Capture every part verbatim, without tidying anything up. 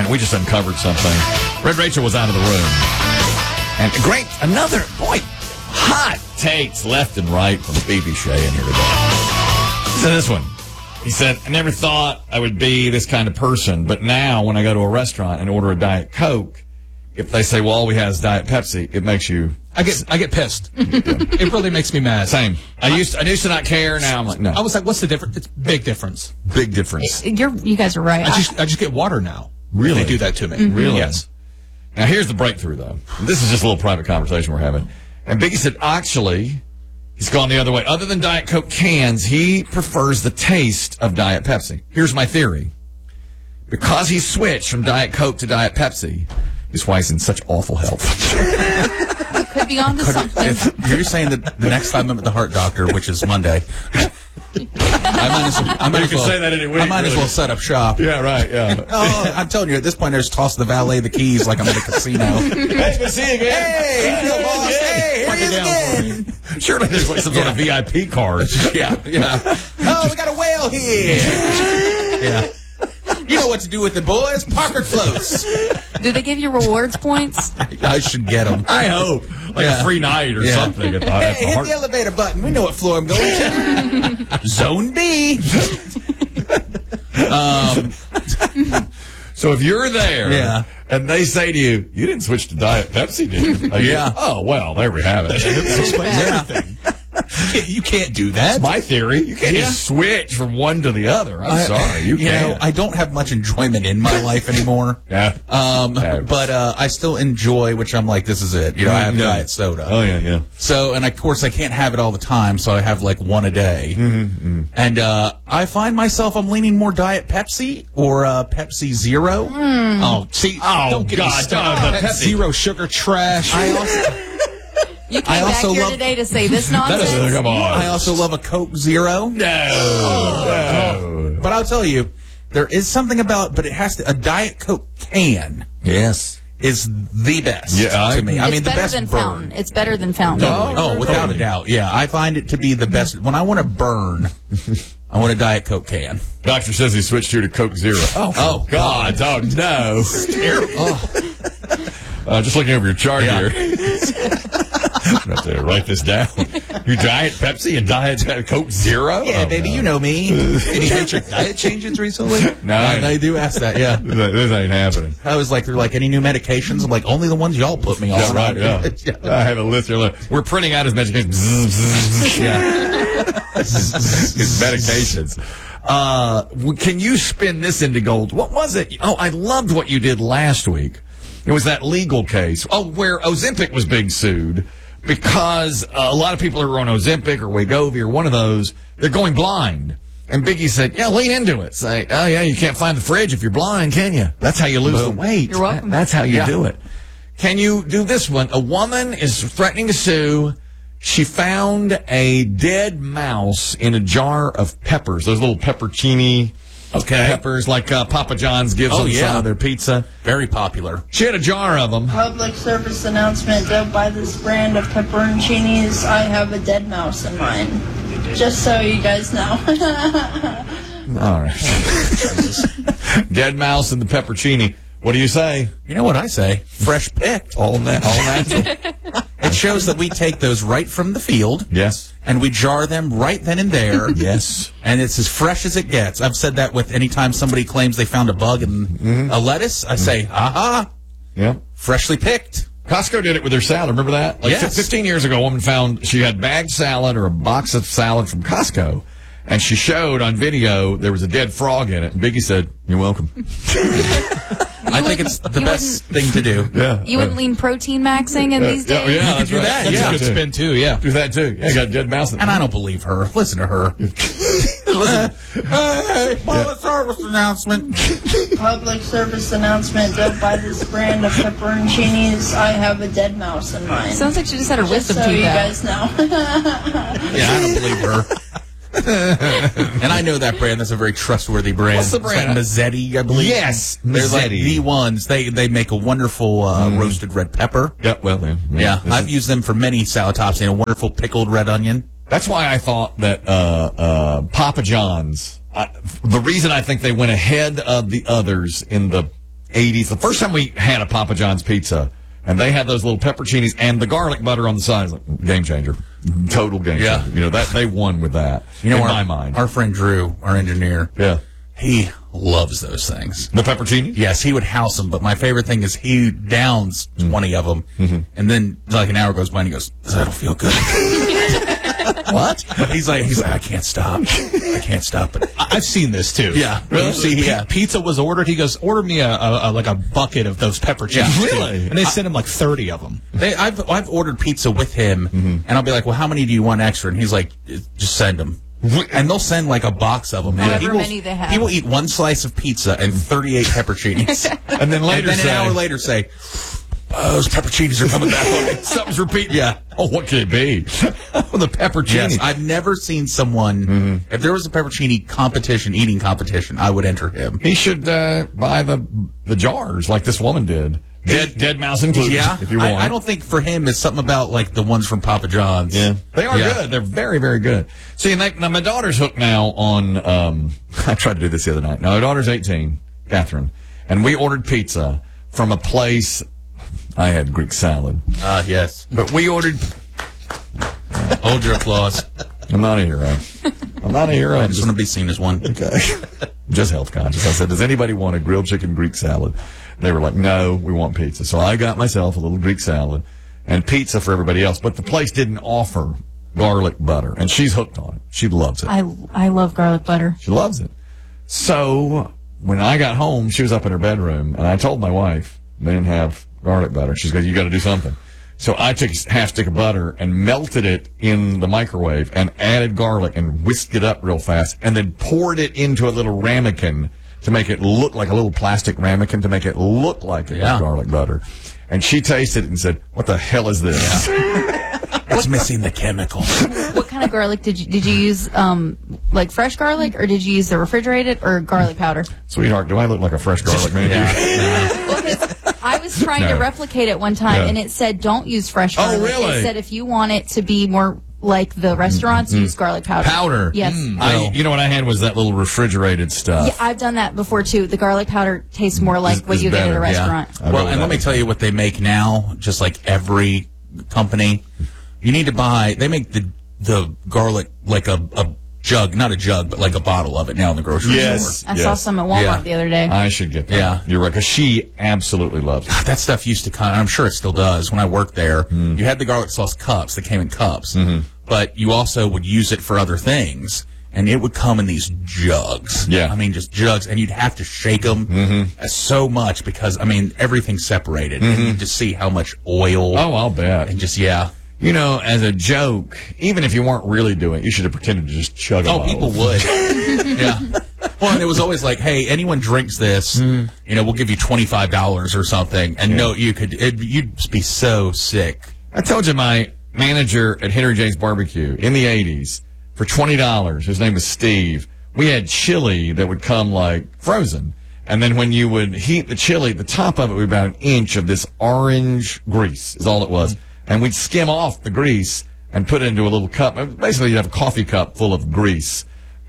We just uncovered something. Red Rachel was out of the room. And great, another, boy, hot takes left and right from Phoebe Shea in here today. So this one. He said, I never thought I would be this kind of person, but now when I go to a restaurant and order a Diet Coke, if they say, well, all we have is Diet Pepsi, it makes you... I get I get pissed. It really makes me mad. Same. I used to, I used to not care. Now I'm like, no. I was like, what's the difference? It's big difference. Big difference. You're, you guys are right. I just I just get water now. Really? They do that to me. Mm-hmm. Really? Yes. Now, here's the breakthrough, though. This is just a little private conversation we're having. And Biggie said, actually, he's gone the other way. Other than Diet Coke cans, he prefers the taste of Diet Pepsi. Here's my theory. Because he switched from Diet Coke to Diet Pepsi, is why he's in such awful health. Could be on to something. If you're saying that the next time I'm at the heart doctor, which is Monday, I might as well, I might You as can well, say that any week, I might as really. well set up shop. Yeah, right, yeah. Oh, I'm telling you, at this point, I just toss the valet the keys like I'm at a casino. Hey, good to see you again. Hey, hey, boss. Hey, here he is again. Surely there's like some sort of V I P card. Yeah, yeah. Oh, we got a whale here. Yeah. You know what to do with it, boys. Parker floats. Do they give you rewards points? I should get them. I hope. Like Yeah. a free night or Yeah. something. At the, at Hey, the hit heart. the elevator button. We know what floor I'm going to. Zone B. um, So if you're there Yeah. and they say to you, you didn't switch to Diet Pepsi, did you? Like, Yeah. Oh, well, there we have it. Explains Yeah. everything. You can't, you can't do that. That's my theory. You can't Yeah. just switch from one to the other. I'm I- sorry. You you can't. know, I don't have much enjoyment in my life anymore. yeah. Um, Yeah. but uh, I still enjoy, which I'm like, this is it. You know, I have Yeah. diet soda. Oh, yeah, yeah. So, and of course, I can't have it all the time, so I have like one a day. Mm-hmm. And uh, I find myself, I'm leaning more Diet Pepsi or uh, Pepsi Zero. Oh, see, Oh, don't get me God, started. no, That Pepsi. Zero sugar trash. I also, You came I back also here love- today to say this That nonsense? is, come on. I also love a Coke Zero. No. no. But I'll tell you, there is something about, but it has to, a Diet Coke can Yes. is the best Yeah, I- to me. I It's mean, the better best than burn. Fountain. It's better than Fountain. Oh, oh, without a doubt. Yeah, I find it to be the best. When I want to burn, I want a Diet Coke can. Doctor says he switched you to Coke Zero. Oh, Oh, God. Oh, no. Uh, just looking over your chart Yeah. here. I'm have to write this down. Your Diet Pepsi and Diet Coke Zero? Yeah, Oh, baby, no. you know me. Any major diet changes recently? No. Uh, they do ask that. Yeah, This this ain't happening. I was like, they're like, any new medications? I'm like, only the ones y'all put me on. Yeah, right, yeah. yeah. I have a list here. Look, we're printing out his medications. Yeah. His medications. Uh, w- can you spin this into gold? What was it? Oh, I loved what you did last week. It was that legal case. Oh, where Ozempic was being sued because uh, a lot of people who are on Ozempic or Wegovy or one of those, they're going blind. And Biggie said, yeah, lean into it. Say, oh, yeah, you can't find the fridge if you're blind, can you? That's how you lose the weight. You're welcome. That- That's how you Yeah. do it. Can you do this one? A woman is threatening to sue. She found a dead mouse in a jar of peppers, those little peppercini Okay. peppers like uh, Papa John's gives Oh, them yeah. some of their pizza. Very popular. She had a jar of them. Public service announcement, don't buy this brand of pepperoncinis. I have a dead mouse in mine. Just so you guys know. All right. Dead mouse and the peppercini. What do you say? You know what I say? Fresh picked. All, na- all natural. It shows that we take those right from the field Yes. and we jar them right then and there. Yes. And it's as fresh as it gets. I've said that with any time somebody claims they found a bug in a lettuce. I say, aha, Yeah. freshly picked. Costco did it with their salad. Remember that? Like Yes. fifteen years ago, a woman found she had bagged salad or a box of salad from Costco. And she showed on video there was a dead frog in it. And Biggie said, you're welcome. I think it's the you best thing to do. Yeah. You wouldn't lean protein maxing in these Yeah, days? yeah, You could do right. that, That's yeah. a good spin, too, yeah. Do that too. Yeah, you got a dead mouse. And I don't believe her. Listen to her. Listen. Hey, public service announcement. Public service announcement, don't buy this brand of pepperoncinis. I have a dead mouse in mine. Sounds like she just had her Just wisdom so you teeth out. guys know. Yeah, I don't believe her. And I know that brand. That's a very trustworthy brand. What's the It's brand? like Mazzetti, I believe. Yes, They're like Mazzetti. the ones. They they make a wonderful uh, roasted red pepper. Yeah, well, then. Yeah, This I've is- used them for many salad tops and a wonderful pickled red onion. That's why I thought that uh, uh, Papa John's, I, the reason I think they went ahead of the others in the eighties. The first time we had a Papa John's pizza, and they had those little pepperoncinis and the garlic butter on the sides. Like, game changer. Total game Yeah. changer. You know, that they won with that, You know, in our, my mind. our friend Drew, our engineer, yeah. he loves those things. The pepperoni? Yes, he would house them, but my favorite thing is he downs twenty of them, mm-hmm. and then like an hour goes by and he goes, "That'll feel good." What? But he's like, he's like, I can't stop. I can't stop it. I- I've seen this too. Yeah. Really? See, P- yeah. Pizza was ordered. He goes, order me a, a, a like a bucket of those pepper chips. Yeah. Really? And they sent him like thirty of them. They, I've I've ordered pizza with him, Mm-hmm. and I'll be like, "Well, how many do you want extra?" And he's like, "Just send them." And they'll send like a box of them. And However he will, many they have. He will eat one slice of pizza and thirty-eight pepperoncinis, And then later and then say, an hour later say, oh, "Those pepperoncinis are coming back on me." something's repeating. Yeah. Oh, what could it be? Oh, the pepperoni. Yes, I've never seen someone. Mm-hmm. If there was a pepperoni competition, eating competition, I would enter him. He should uh, buy the the jars like this woman did. Dead, dead mouse included. Yeah, if you want. I, I don't think for him it's something about like the ones from Papa John's. Yeah, they are Yeah. good. They're very, very good. See, and they, now my daughter's hooked now on. Um, I tried to do this the other night. Now my daughter's eighteen, Catherine, and we ordered pizza from a place. I had Greek salad, Ah, yes. but we ordered. Hold your applause. I'm not a hero. I'm not a hero. I I'm just just want to be seen as one. Okay. Just health conscious. I said, does anybody want a grilled chicken Greek salad? They were like, no, we want pizza. So I got myself a little Greek salad and pizza for everybody else. But the place didn't offer garlic butter. And she's hooked on it. She loves it. I, I love garlic butter. She loves it. So when I got home, she was up in her bedroom. And I told my wife, they didn't have garlic butter. She's going, you got to do something. So I took a half stick of butter and melted it in the microwave and added garlic and whisked it up real fast and then poured it into a little ramekin to make it look like a little plastic ramekin to make it look like it Yeah. was garlic butter. And she tasted it and said, what the hell is this? It's missing the chemical. What kind of garlic did you did you use? Um, like fresh garlic, or did you use the refrigerated or garlic powder? Sweetheart, do I look like a fresh garlic man? Well, 'cause I was trying No. to replicate it one time, Yeah. and it said don't use fresh Oh, garlic. really? It said if you want it to be more like the restaurants, use garlic powder. Powder. Yes. I, you know what I had was that little refrigerated stuff. Yeah, I've done that before too. The garlic powder tastes more like Is- what is you get at better, a yeah. restaurant. I Well, know and let that. me tell you what they make now, just like every company. You need to buy, they make the the garlic like a, a jug, not a jug, but like a bottle of it now in the grocery Yes. store. I Yes. saw some at Walmart Yeah. the other day. I should get that. Yeah. You're right, because she absolutely loves it. That stuff used to come, I'm sure it still does, when I worked there. You had the garlic sauce cups that came in cups, but you also would use it for other things. And it would come in these jugs. Yeah. I mean, just jugs. And you'd have to shake them mm-hmm. so much because, I mean, everything's separated. And you just see how much oil. Oh, I'll bet. And just, yeah. You know, as a joke, even if you weren't really doing it, you should have pretended to just chug a Oh, bottle. people would. Yeah. Well, and it was always like, hey, anyone drinks this, you know, we'll give you twenty-five dollars or something. And no, you could, it, you'd be so sick. I told you my manager at Henry James Barbecue in the eighties, for twenty dollars, his name was Steve, we had chili that would come like frozen. And then when you would heat the chili, the top of it would be about an inch of this orange grease is all it was. And we'd skim off the grease and put it into a little cup. Basically, you'd have a coffee cup full of grease.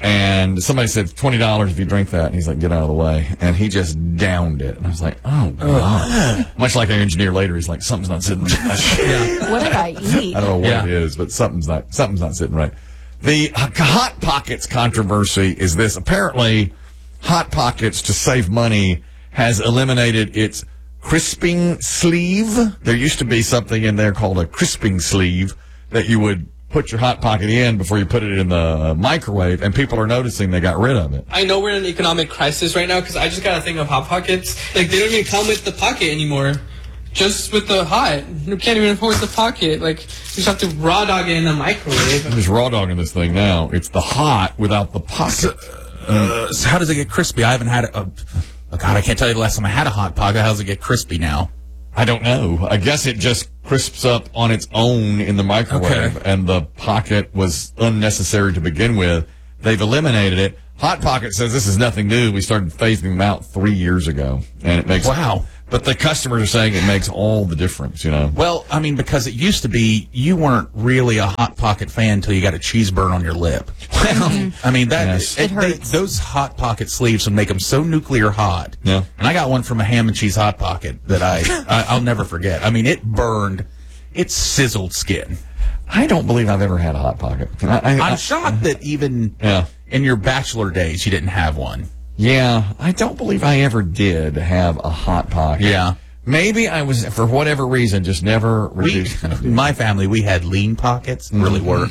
And somebody said, twenty dollars if you drink that. And he's like, get out of the way. And he just downed it. And I was like, oh, God. Much like our engineer later, he's like, something's not sitting right. What did I eat? I don't know what Yeah. it is, but something's not something's not sitting right. The Hot Pockets controversy is this. Apparently, Hot Pockets, to save money, has eliminated its crisping sleeve. There used to be something in there called a crisping sleeve that you would put your Hot Pocket in before you put it in the microwave, and people are noticing they got rid of it. I know we're in an economic crisis right now because I just got a thing of Hot Pockets. Like, they don't even come with the pocket anymore. Just with the hot. You can't even afford the pocket. Like, you just have to raw dog it in the microwave. I'm just raw dogging this thing now. It's the hot without the pocket. Uh, so how does it get crispy? I haven't had a, a, oh God, I can't tell you the last time I had a hot pocket. How does it get crispy now? I don't know. I guess it just crisps up on its own in the microwave, Okay. and the pocket was unnecessary to begin with. They've eliminated it. Hot Pocket says this is nothing new. We started phasing them out three years ago, and it makes Wow. But the customers are saying it makes all the difference, you know. Well, I mean, because it used to be you weren't really a Hot Pocket fan until you got a cheese burn on your lip. Well, I mean, that Yes. it, It they, hurts. those Hot Pocket sleeves would make them so nuclear hot. Yeah. And I got one from a ham and cheese Hot Pocket that I, I I'll never forget. I mean, it burned, it sizzled skin. I don't believe I've ever had a Hot Pocket. I, I, I'm I- shocked that even Yeah. in your bachelor days you didn't have one. Yeah, I don't believe I ever did have a Hot Pocket. Yeah. Maybe I was, for whatever reason, just never We, reduced. my family, we had lean pockets. Really were.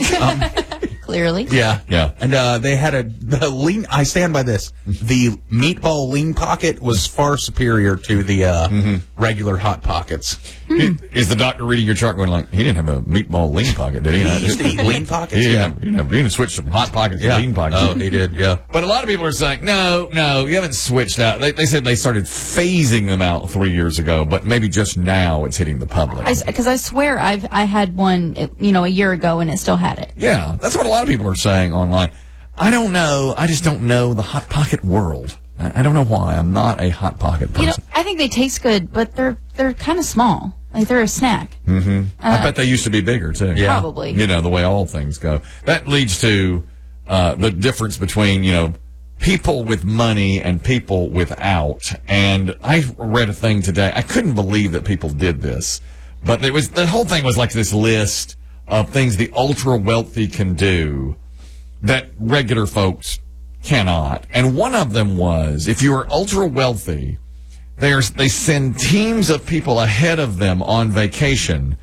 Clearly. Yeah, Yeah. and uh, they had a the lean. I stand by this. The meatball lean pocket was far superior to the uh, regular hot pockets. Is the doctor reading your chart going like, he didn't have a meatball lean pocket, did he? He used to eat lean pockets. He didn't, Yeah. have, he, didn't have, he didn't switch from Hot Pockets to lean pockets. Oh, he did. Yeah. But a lot of people are saying, no, no, you haven't switched out. They, they said they started phasing them out three years ago, but maybe just now it's hitting the public. Because I, swear I've I had one, you know, a year ago and it still had it. Yeah, that's what a lot of people are saying online. I don't know. I just don't know the Hot Pocket world. I, I don't know why. I'm not a Hot Pocket person. You know, I think they taste good, but they're they're kind of small. Like they're a snack. Mm-hmm. I bet they used to be bigger, too. Yeah. Probably. You know, the way all things go. That leads to uh, the difference between, you know, people with money and people without. And I read a thing today. I couldn't believe that people did this. But it was the whole thing was like this list of things the ultra wealthy can do that regular folks cannot. And one of them was, if you are ultra wealthy, there's, they send teams of people ahead of them on vacation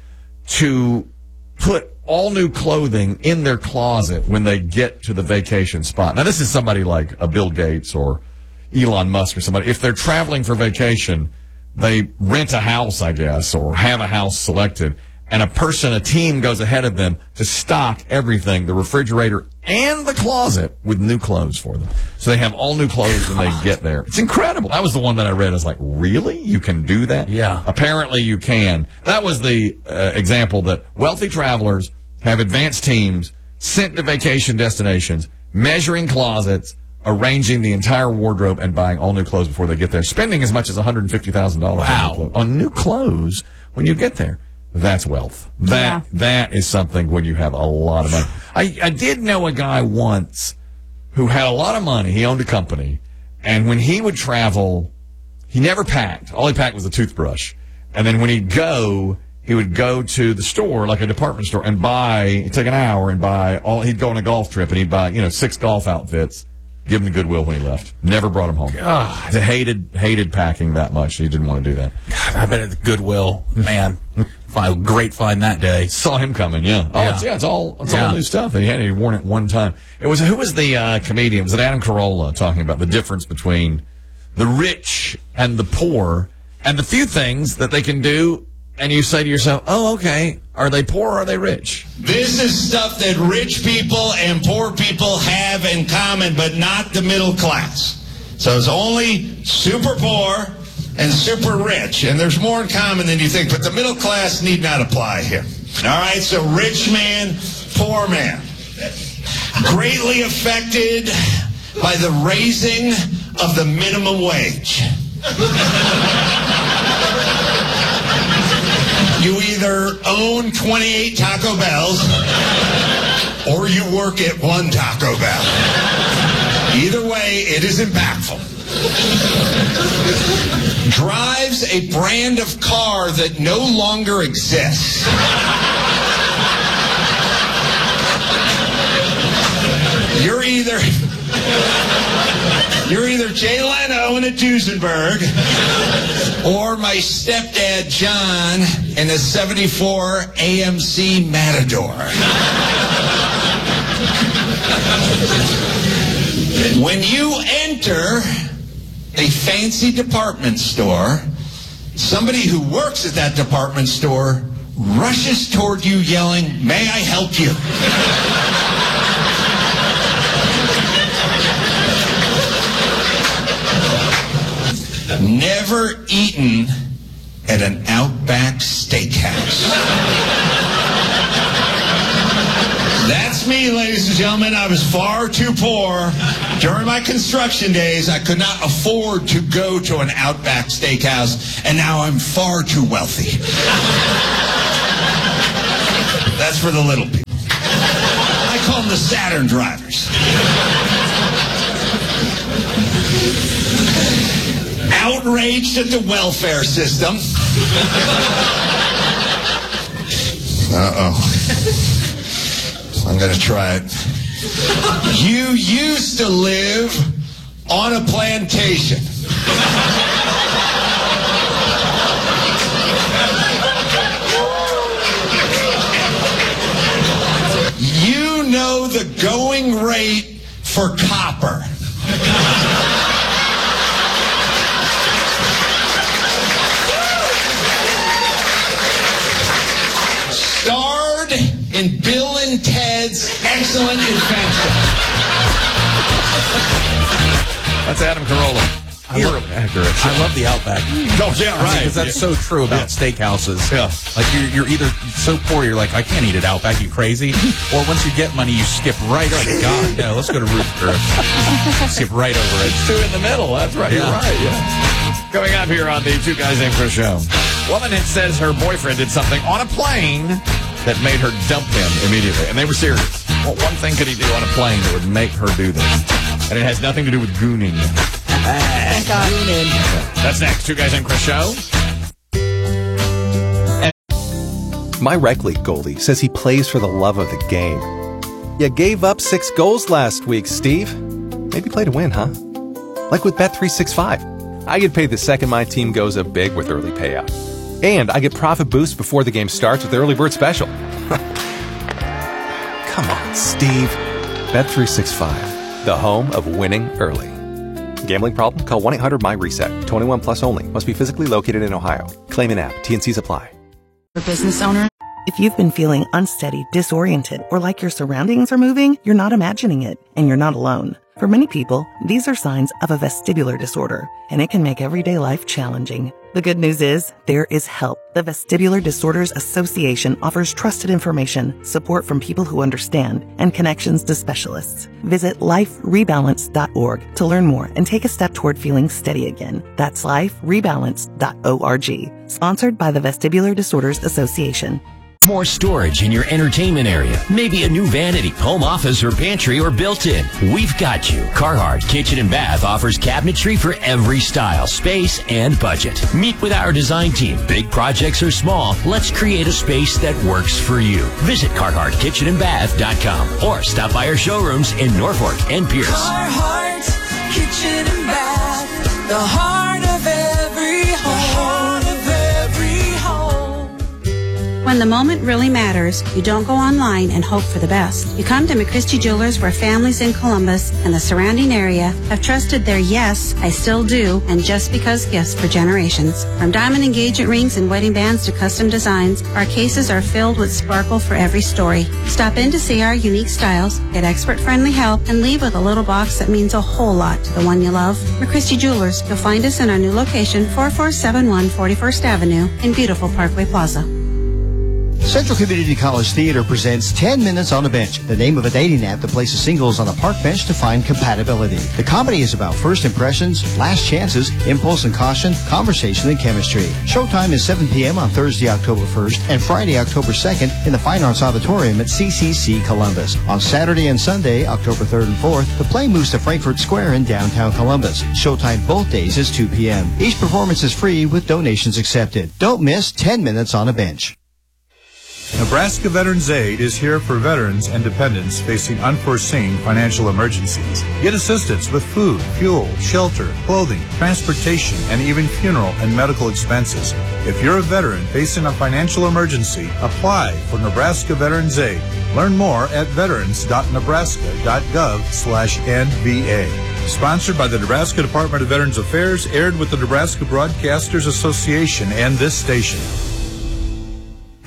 to put all new clothing in their closet when they get to the vacation spot. Now, this is somebody like a Bill Gates or Elon Musk or somebody. If they're traveling for vacation, they rent a house, I guess, or have a house selected, and a person, a team goes ahead of them to stock everything, the refrigerator and the closet, with new clothes for them. So they have all new clothes when they get there. It's incredible. That was the one that I read. I was like, really? You can do that? Yeah. Apparently you can. That was the uh, example that wealthy travelers have advanced teams sent to vacation destinations, measuring closets, arranging the entire wardrobe, and buying all new clothes before they get there, spending as much as one hundred fifty thousand dollars Wow. on new clothes when you get there. That's wealth. That Yeah. that is something when you have a lot of money. I, I did know a guy once who had a lot of money. He owned a company, and when he would travel, he never packed. All he packed was a toothbrush. And then when he'd go, he would go to the store, like a department store, and buy, he'd take an hour and buy all, he'd go on a golf trip and he'd buy, you know, six golf outfits, give them to Goodwill when he left. Never brought them home. God. He hated, hated packing that much. He didn't want to do that. God, I bet at the Goodwill, man, find, great find that day. Saw him coming, yeah. Oh, Yeah. It's, yeah, it's all it's Yeah. all new stuff. He had he worn it one time. It was who was the uh, comedian? Was it Adam Carolla talking about the difference between the rich and the poor, and the few things that they can do, and you say to yourself, "Oh, okay, are they poor or are they rich?" This is stuff that rich people and poor people have in common, but not the middle class. So it's only super poor and super rich, and there's more in common than you think, but the middle class need not apply here. All right, so rich man, poor man. Greatly affected by the raising of the minimum wage. You either own twenty-eight Taco Bells or you work at one Taco Bell. Either way, it is impactful. Drives a brand of car that no longer exists. You're either you're either Jay Leno in a Duesenberg or my stepdad John in a seventy-four A M C Matador. When you enter a fancy department store, somebody who works at that department store rushes toward you yelling, "May I help you?" Never eaten at an Outback Steakhouse. That's me, ladies and gentlemen. I was far too poor. During my construction days, I could not afford to go to an Outback Steakhouse, and now I'm far too wealthy. That's for the little people. I call them the Saturn drivers. Outraged at the welfare system. Uh-oh. I'm going to try it. You used to live on a plantation. You know the going rate for copper. Starred in Bill and Ted's Excellent Adventure. That's Adam Carolla. You're accurate. I love the Outback. Oh, yeah, right. Because that's so true about Yeah. steakhouses. Yeah. Like, you're, you're either so poor, you're like, I can't eat at Outback, you crazy? Or once you get money, you skip right over it. God, no, let's go to Ruth's Chris. Skip right over it. Two in the middle. That's right. You're Yeah. right. Yeah. Coming up here on the Two Guys Named Chris show. Woman had says her boyfriend did something on a plane that made her dump him immediately. And they were serious. Well, one thing could he do on a plane that would make her do this? And it has nothing to do with gooning. Thank God. That's next. Two Guys Named Chris show. My rec league Goldie says he plays for the love of the game. You gave up six goals last week, Steve. Maybe play to win, huh? Like with Bet three sixty-five. I get paid the second my team goes up big with early payout. And I get profit boost before the game starts with the early bird special. Come on, Steve. Bet three sixty-five, the home of winning early. Gambling problem? Call one eight hundred my reset. twenty-one plus only. Must be physically located in Ohio. Claim in app. T N Cs apply. For business owner. If you've been feeling unsteady, disoriented, or like your surroundings are moving, you're not imagining it, and you're not alone. For many people, these are signs of a vestibular disorder, and it can make everyday life challenging. The good news is, there is help. The Vestibular Disorders Association offers trusted information, support from people who understand, and connections to specialists. Visit life rebalance dot org to learn more and take a step toward feeling steady again. That's life rebalance dot org. Sponsored by the Vestibular Disorders Association. More storage in your entertainment area. Maybe a new vanity, home office, or pantry, or built-in. We've got you. Carhartt Kitchen and Bath offers cabinetry for every style, space, and budget. Meet with our design team. Big projects or small, let's create a space that works for you. Visit Carhartt Kitchen and Bath dot com or stop by our showrooms in Norfolk and Pierce. Carhartt Kitchen and Bath, the heart of every home. The heart of every home. When the moment really matters, you don't go online and hope for the best. You come to McChristie Jewelers, where families in Columbus and the surrounding area have trusted their yes, I still do, and just because gifts for generations. From diamond engagement rings and wedding bands to custom designs, our cases are filled with sparkle for every story. Stop in to see our unique styles, get expert-friendly help, and leave with a little box that means a whole lot to the one you love. McChristie Jewelers. You'll find us in our new location, forty-four seventy-one forty-first Avenue in beautiful Parkway Plaza. Central Community College Theater presents ten minutes on a Bench, the name of a dating app that places singles on a park bench to find compatibility. The comedy is about first impressions, last chances, impulse and caution, conversation and chemistry. Showtime is seven p.m. on Thursday, October first and Friday, October second in the Fine Arts Auditorium at C C C Columbus. On Saturday and Sunday, October third and fourth, the play moves to Frankfurt Square in downtown Columbus. Showtime both days is two p.m. Each performance is free with donations accepted. Don't miss ten minutes on a Bench. Nebraska Veterans Aid is here for veterans and dependents facing unforeseen financial emergencies. Get assistance with food, fuel, shelter, clothing, transportation, and even funeral and medical expenses. If you're a veteran facing a financial emergency, apply for Nebraska Veterans Aid. Learn more at veterans dot nebraska dot gov slash N V A. Sponsored by the Nebraska Department of Veterans Affairs, aired with the Nebraska Broadcasters Association and this station.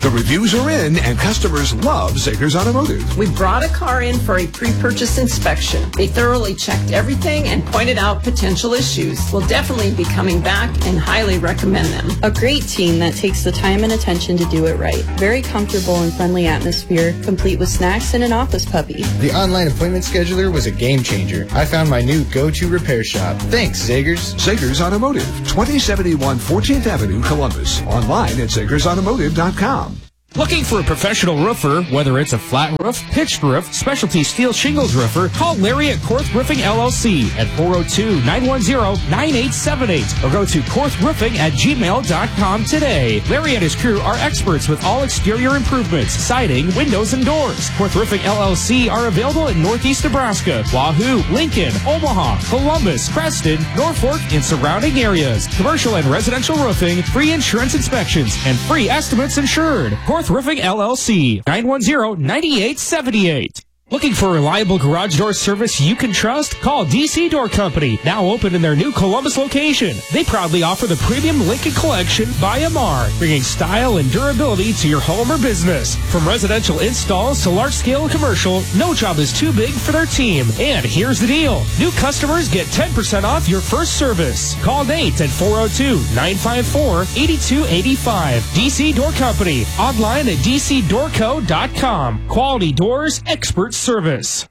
The reviews are in, and customers love Zegers Automotive. We brought a car in for a pre-purchase inspection. They thoroughly checked everything and pointed out potential issues. We'll definitely be coming back and highly recommend them. A great team that takes the time and attention to do it right. Very comfortable and friendly atmosphere, complete with snacks and an office puppy. The online appointment scheduler was a game changer. I found my new go-to repair shop. Thanks, Zegers. Zegers Automotive, twenty seventy-one fourteenth Avenue, Columbus. Online at zegers automotive dot com. Looking for a professional roofer, whether it's a flat roof, pitched roof, specialty steel shingles roofer, call Larry at Korth Roofing L L C at four oh two, nine one zero, nine eight seven eight or go to korth roofing at gmail dot com today. Larry and his crew are experts with all exterior improvements, siding, windows, and doors. Korth Roofing L L C are available in Northeast Nebraska, Wahoo, Lincoln, Omaha, Columbus, Preston, Norfolk, and surrounding areas. Commercial and residential roofing, free insurance inspections, and free estimates insured. Korth Roofing L L C, nine one zero, nine eight seven eight. Looking for reliable garage door service you can trust? Call D C Door Company, now open in their new Columbus location. They proudly offer the premium Lincoln Collection by M R, bringing style and durability to your home or business. From residential installs to large-scale commercial, no job is too big for their team. And here's the deal. New customers get ten percent off your first service. Call Nate at four oh two, nine five four, eight two eight five. D C Door Company, online at d c door co dot com. Quality doors, expert service.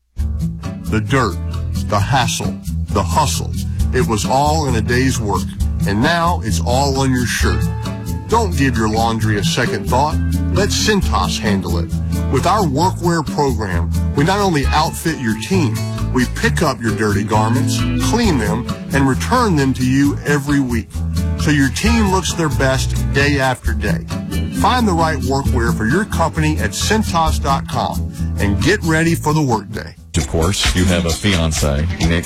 The dirt, the hassle, the hustle. It was all in a day's work, and now it's all on your shirt. Don't give your laundry a second thought. Let Cintas handle it. With our workwear program, we not only outfit your team, we pick up your dirty garments, clean them, and return them to you every week, so your team looks their best day after day. Find the right workwear for your company at Cintas dot com and get ready for the workday. Of course, you have a fiance, Nick.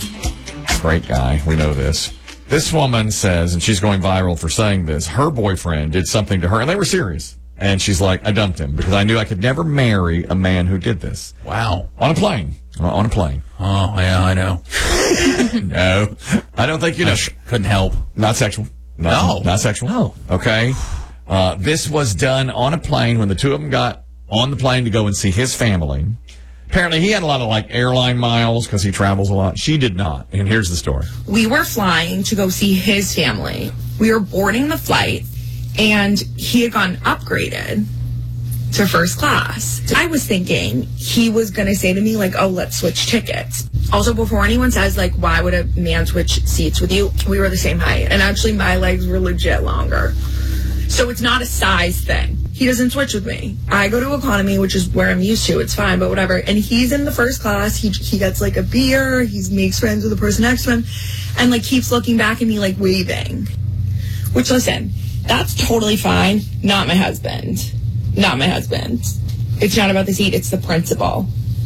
Great guy. We know this. This woman says, and she's going viral for saying this, her boyfriend did something to her, and they were serious. And she's like, I dumped him because I knew I could never marry a man who did this. Wow. On a plane. On a plane. Oh, yeah, I know. No. I don't think you know. Sh- couldn't help. Not sexual. No. Not sexual. No. Okay. Uh, this was done on a plane when the two of them got on the plane to go and see his family. Apparently, he had a lot of, like, airline miles because he travels a lot. She did not. And here's the story. We were flying to go see his family. We were boarding the flight, and he had gotten upgraded to first class. I was thinking he was going to say to me, like, oh, let's switch tickets. Also, before anyone says, like, why would a man switch seats with you? We were the same height. And actually, my legs were legit longer. So it's not a size thing. He doesn't switch with me. I go to economy, which is where I'm used to. It's fine, but whatever. And he's in the first class. He he gets like a beer. He makes friends with the person next to him, and like keeps looking back at me like waving. Which, listen, that's totally fine. Not my husband. Not my husband. It's not about the seat. It's the principle.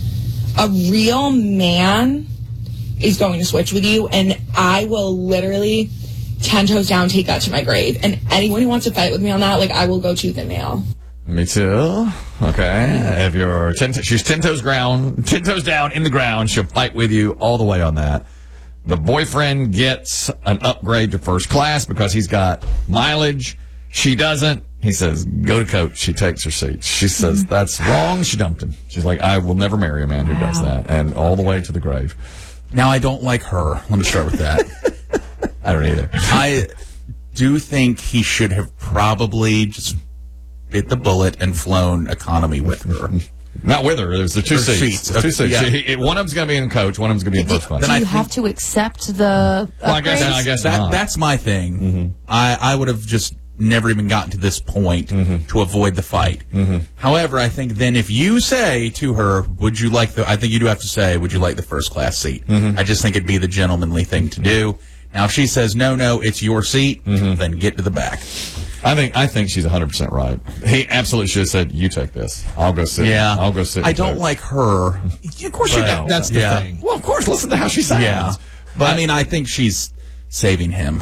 A real man is going to switch with you, and I will literally ten toes down take that to my grave. And anyone who wants to fight with me on that, like, I will go tooth and nail. Me too. Okay. If you're ten, she's ten toes ground, ten toes down in the ground, she'll fight with you all the way on that. The boyfriend gets an upgrade to first class because he's got mileage. She doesn't. He says, go to coach. She takes her seat. She says, that's wrong. She dumped him. She's like, I will never marry a man who does that. And all the way to the grave. Now, I don't like her. Let me start with that. I don't either. I do think he should have probably just bit the bullet and flown economy with her. Not with her. There's the two Or seats. seats. There's two seats. Yeah. She- one of them's going to be in coach. One of them's going to be in first class. Do you have to accept the Well, I guess- upgrades? I guess that, not. that's my thing. Mm-hmm. I, I would have just never even gotten to this point Mm-hmm. to avoid the fight. Mm-hmm. However, I think then if you say to her, would you like the, I think you do have to say, would you like the first class seat? Mm-hmm. I just think it'd be the gentlemanly thing to do. Now, if she says, no, no, it's your seat, Mm-hmm. then get to the back. I think I think she's one hundred percent right. He absolutely should have said, you take this. I'll go sit. Yeah. I'll go sit. I and don't coach." like her. Of course you But don't. That's the Yeah. thing. Well, of course. Listen to how she sounds. Yeah. But I mean, I think she's saving him.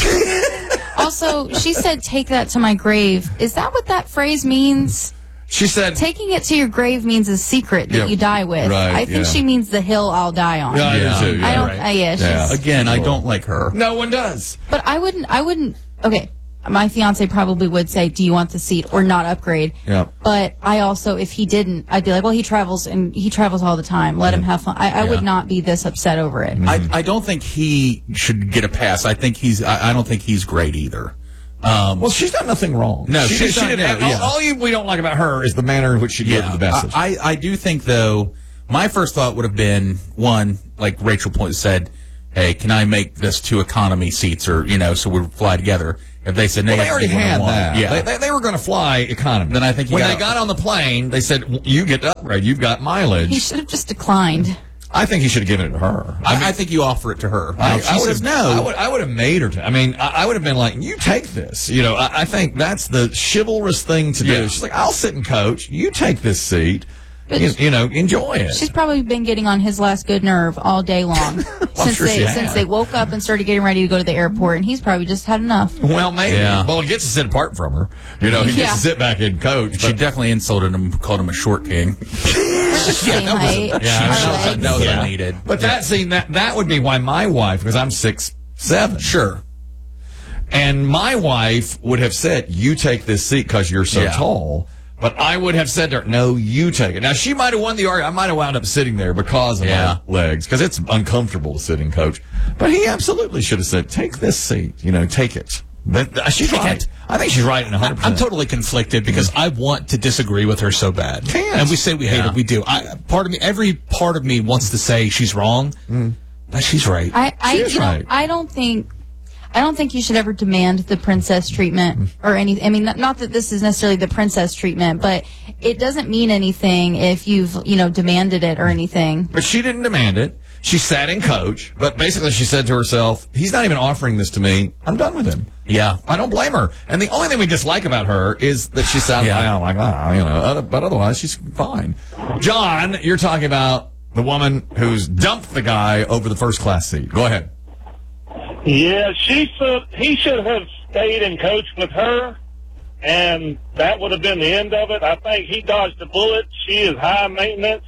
Also, she said, take that to my grave. Is that what that phrase means? She said, taking it to your grave means a secret that Yeah, you die with. right, I think yeah. she means the hill I'll die on. Yeah, I Yeah. do too. Yeah, I don't, right. uh, yeah, she's, Yeah. Again, I don't like her. No one does. but I wouldn't, I wouldn't, okay. my fiance probably would say, "Do you want the seat or not upgrade?" Yeah. But I also, if he didn't, I'd be like, "Well, he travels and he travels all the time. Let him have fun." I, I Yeah. would not be this upset over it. I, I don't think he should get a pass. I think he's. I, I don't think he's great either. Um, Well, she's done nothing wrong. No, she, she's she done- didn't. no, all yeah. all you, we don't like about her is the manner in which she delivered the message. I, I do think, though, my first thought would have been, one, like Rachel Point said, hey, can I make this two economy seats or, you know, so we fly together? If they said, no, well, you they have to already be one had on one. that. Yeah. They, they, they were going to fly economy. Then I think you when gotta- they got on the plane, they said, "You get to upgrade. You've got mileage." He should have just declined. I think he should have given it to her. I, I, I think you offer it to her. I, If she I would says have, no. I would, I would have made her. To, I mean, I, I would have been like, "You take this." You know, I, I think that's the chivalrous thing to do. Yeah. She's like, "I'll sit and coach. You take this seat. You, you know, enjoy it." She's probably been getting on his last good nerve all day long since sure she they has. since they woke up and started getting ready to go to the airport, and he's probably just had enough. Well, maybe. Yeah. Well, he gets to sit apart from her. You know, he Yeah. gets to sit back and coach. She But definitely insulted him, called him a short king. Same height. Yeah, that was, that was Yeah. unneeded. But that scene, that that would be why my wife, because I'm six seven, Sure. and my wife would have said, "You take this seat because you're so Yeah. tall." But I would have said to her, "No, you take it." Now she might have won the argument. I might have wound up sitting there because of Yeah. my legs, because it's uncomfortable to sit and coach. But he absolutely should have said, "Take this seat. You know, take it." But uh, she's Take right. it. I think she's right in one hundred percent. I'm totally conflicted because I want to disagree with her so bad. Can't. And we say we hate Yeah. her. We do. I, part of me, every part of me wants to say she's wrong, but she's right. I, I, She is you know, right. I don't think, I don't think you should ever demand the princess treatment or anything. I mean, not, not that this is necessarily the princess treatment, but it doesn't mean anything if you've, you know, demanded it or anything. But she didn't demand it. She sat in coach, but basically she said to herself, "He's not even offering this to me. I'm done with him." Yeah. I don't blame her. And the only thing we dislike about her is that she sounds Yeah. like, ah, you know, other- but otherwise she's fine. John, you're talking about the woman who's dumped the guy over the first class seat. Go ahead. Yeah, she should. He should have stayed and coached with her, and that would have been the end of it. I think he dodged a bullet. She is high maintenance,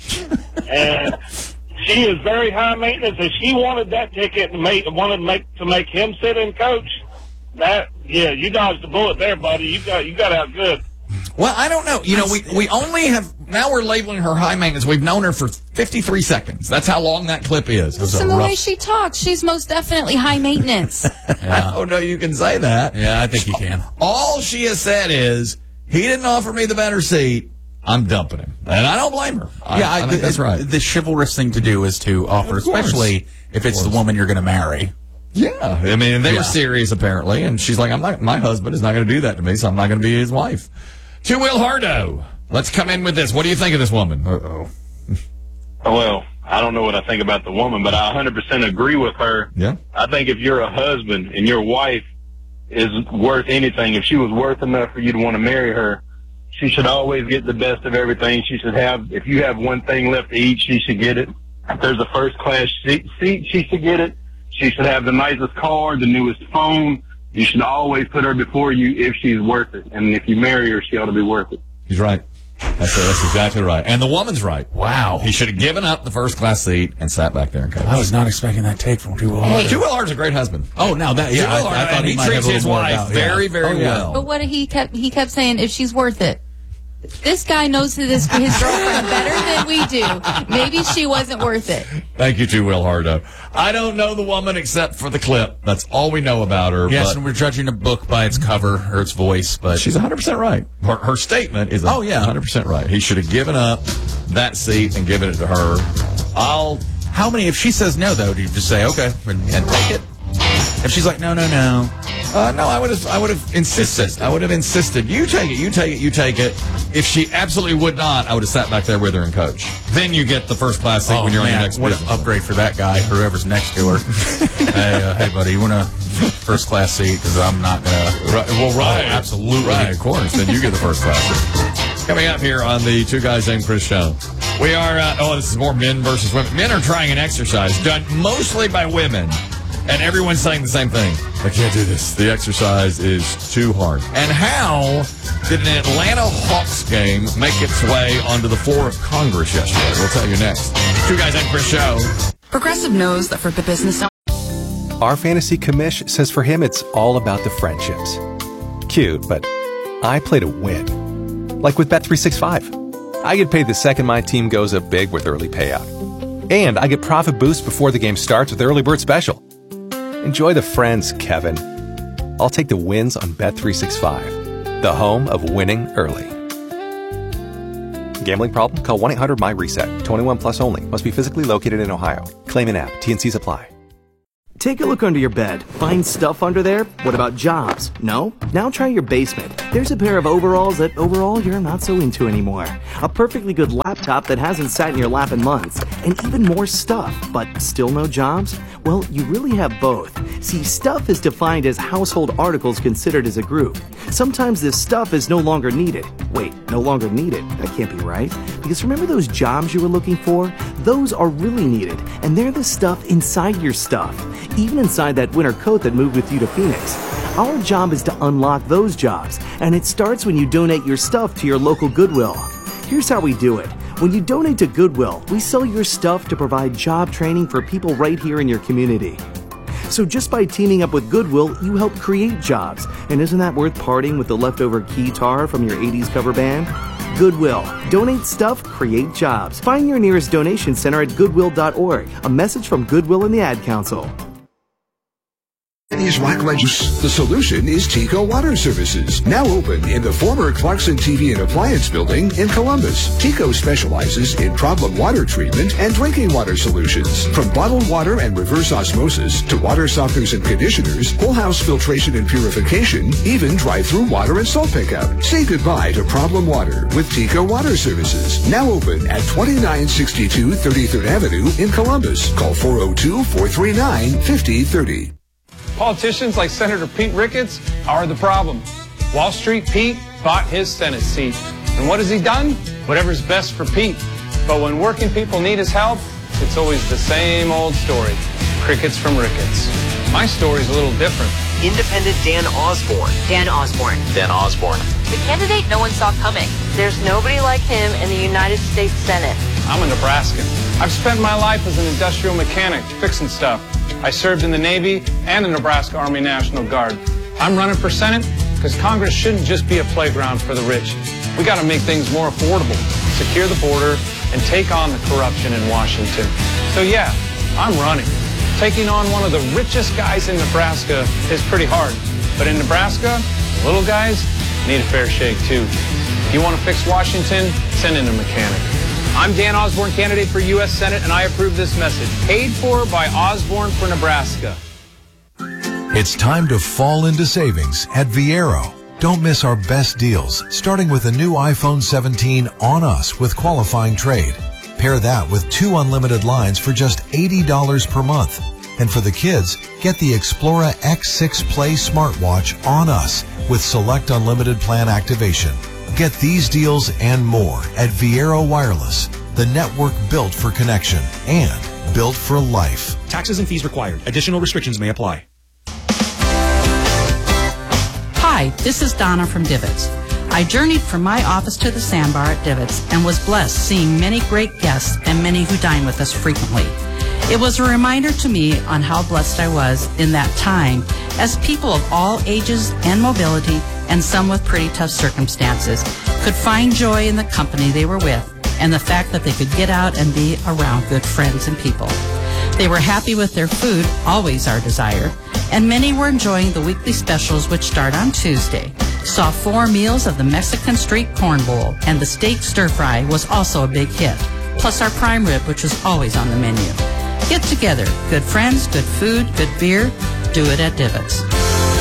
and she is very high maintenance. If she wanted that ticket and make wanted to make to make him sit and coach, that yeah, you dodged a bullet there, buddy. You got you got out good. Well, I don't know. You know, we, we only have, now we're labeling her high maintenance. We've known her for fifty-three seconds. That's how long that clip is. Just in the way she talks, she's most definitely high maintenance. I don't know you can say that. Yeah, I think you can. All she has said is, he didn't offer me the better seat. I'm dumping him. And I don't blame her. I, yeah, I, I think that's right. The chivalrous thing to do is to offer, Of course. especially if it's the woman you're going to marry. Yeah. I mean, they Yeah. were serious apparently. And she's like, I'm not, my husband is not going to do that to me, so I'm not going to be his wife. Two Will Hardo. Let's come in with this. What do you think of this woman? Uh-oh. Well, I don't know what I think about the woman, but I one hundred percent agree with her. Yeah. I think if you're a husband and your wife is worth anything, if she was worth enough for you to want to marry her, she should always get the best of everything. She should have, if you have one thing left to eat, she should get it. If there's a first class seat, she should get it. She should have the nicest car, the newest phone. You should always put her before you if she's worth it. And if you marry her, she ought to be worth it. He's right. That's, that's exactly right. And the woman's right. Wow. He should have given up the first class seat and sat back there and coached. I was not expecting that take from Two Will Hey. Hardo. Two Will Hardo's a great husband. Oh, now that, yeah, Two Will I, I Hardo, thought and he, he might treats have a his little more wife about- very, yeah. very Oh, yeah. well. But what he kept he kept saying, if she's worth it. This guy knows his, his girlfriend better than we do. Maybe she wasn't worth it. Thank you, Two Will Hardo. I don't know the woman except for the clip. That's all we know about her. Yes, but and we're judging a book by its cover or its voice, but she's one hundred percent right. Her, her statement is Oh, yeah. one hundred percent right. He should have given up that seat and given it to her. I'll. How many, if she says no, though, do you just say, okay, and, and take it? If she's like, no, no, no. Uh, no, I would have. I would have insisted. I would have insisted. You take it. You take it. You take it. If she absolutely would not, I would have sat back there with her and coach. Then you get the first class seat Oh, when you're man, on your next what business. an upgrade for that guy, whoever's next to her. hey, uh, hey, buddy, you want a first class seat? Because I'm not going to. Right, well, right. Oh, absolutely. Right, of course. Then you get the first class seat. Coming up here on the Two Guys Named Chris show. We are, uh, oh, this is more men versus women. Men are trying an exercise done mostly by women. And everyone's saying the same thing. I can't do this. The exercise is too hard. And how did an Atlanta Hawks game make its way onto the floor of Congress yesterday? We'll tell you next. Two Guys Named Chris show. Progressive knows that for the business Our fantasy commish says for him it's all about the friendships. Cute, but I play to win. Like with Bet three sixty-five. I get paid the second my team goes up big with early payout. And I get profit boost before the game starts with Early Bird Special. Enjoy the friends, Kevin. I'll take the wins on Bet three sixty-five, the home of winning early. Gambling problem? Call one eight hundred my reset. twenty-one plus only. Must be physically located in Ohio. Claim in app. T N Cs apply. Take a look under your bed. Find stuff under there? What about jobs? No? Now try your basement. There's a pair of overalls that overall you're not so into anymore. A perfectly good laptop that hasn't sat in your lap in months. And even more stuff, but still no jobs? Well, you really have both. See, stuff is defined as household articles considered as a group. Sometimes this stuff is no longer needed. Wait, no longer needed? That can't be right. Because remember those jobs you were looking for? Those are really needed, and they're the stuff inside your stuff. Even inside that winter coat that moved with you to Phoenix. Our job is to unlock those jobs, and it starts when you donate your stuff to your local Goodwill. Here's how we do it. When you donate to Goodwill, we sell your stuff to provide job training for people right here in your community. So just by teaming up with Goodwill, you help create jobs. And isn't that worth parting with the leftover keytar from your eighties cover band? Goodwill. Donate stuff, create jobs. Find your nearest donation center at goodwill dot org. A message from Goodwill and the Ad Council. Is Black Legends. The solution is Tico Water Services, now open in the former Clarkson T V and Appliance Building in Columbus. Tico specializes in problem water treatment and drinking water solutions. From bottled water and reverse osmosis to water softeners and conditioners, whole house filtration and purification, even drive-through water and salt pickup. Say goodbye to problem water with Tico Water Services, now open at twenty-nine sixty-two thirty-third Avenue in Columbus. Call four oh two, four three nine, five oh three oh. Politicians like Senator Pete Ricketts are the problem. Wall Street Pete bought his Senate seat. And what has he done? Whatever's best for Pete. But when working people need his help, it's always the same old story. Crickets from Ricketts. My story's a little different. Independent Dan Osborne. Dan Osborne. Dan Osborne. The candidate no one saw coming. There's nobody like him in the United States Senate. I'm a Nebraskan. I've spent my life as an industrial mechanic, fixing stuff. I served in the Navy and the Nebraska Army National Guard. I'm running for Senate because Congress shouldn't just be a playground for the rich. We got to make things more affordable, secure the border, and take on the corruption in Washington. So yeah, I'm running. Taking on one of the richest guys in Nebraska is pretty hard. But in Nebraska, the little guys need a fair shake too. If you want to fix Washington, send in a mechanic. I'm Dan Osborne, candidate for U S Senate, and I approve this message. Paid for by Osborne for Nebraska. It's time to fall into savings at Viero. Don't miss our best deals, starting with a new iPhone seventeen on us with qualifying trade. Pair that with two unlimited lines for just eighty dollars per month. And for the kids, get the Xplora X six Play smartwatch on us with select unlimited plan activation. Get these deals and more at Viero Wireless, the network built for connection and built for life. Taxes and fees required. Additional restrictions may apply. Hi, this is Donna from Divots. I journeyed from my office to the sandbar at Divots and was blessed seeing many great guests and many who dine with us frequently. It was a reminder to me on how blessed I was in that time as people of all ages and mobility, and some with pretty tough circumstances, could find joy in the company they were with and the fact that they could get out and be around good friends and people. They were happy with their food, always our desire, and many were enjoying the weekly specials which start on Tuesday. Saw four meals of the Mexican Street Corn Bowl, and the steak stir fry was also a big hit, plus our prime rib, which was always on the menu. Get together. Good friends, good food, good beer. Do it at Divots.